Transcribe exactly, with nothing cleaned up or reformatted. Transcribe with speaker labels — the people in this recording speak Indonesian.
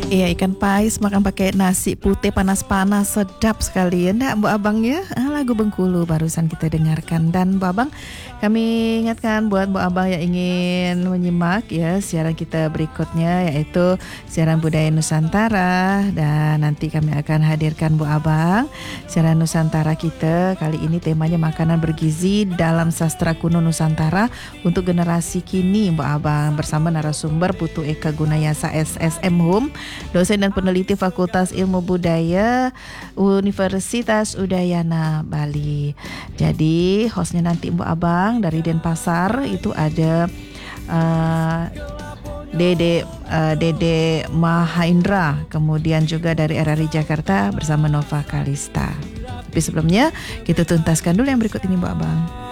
Speaker 1: Iya, ikan pais makan pakai nasi putih panas-panas sedap sekali ya ndak Bu Abang ya. Ah, lagu Bengkulu barusan kita dengarkan. Dan Bu Abang, kami ingatkan buat Bu Abang yang ingin menyimak ya siaran kita berikutnya, yaitu siaran budaya Nusantara, dan nanti kami akan hadirkan Bu Abang siaran Nusantara kita. Kali ini temanya makanan bergizi dalam sastra kuno Nusantara untuk generasi kini Bu Abang, bersama narasumber Putu Eka Gunayasa S S M Hum, dosen dan peneliti Fakultas Ilmu Budaya Universitas Udayana Bali. Jadi hostnya nanti Bu Abang dari Denpasar itu ada uh, Dede uh, Dede Mahaindra, kemudian juga dari R R I Jakarta bersama Nova Kalista. Tapi sebelumnya kita tuntaskan dulu yang berikut ini Bu Abang.